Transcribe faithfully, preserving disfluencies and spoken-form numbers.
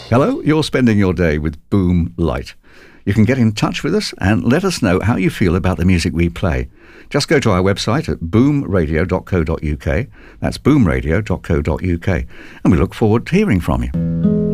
Hello, you're spending your day with Boom Light. You can get in touch with us and let us know how you feel about the music we play. Just go to our website at boom radio dot co dot uk. That's boom radio dot co dot uk. And we look forward to hearing from you.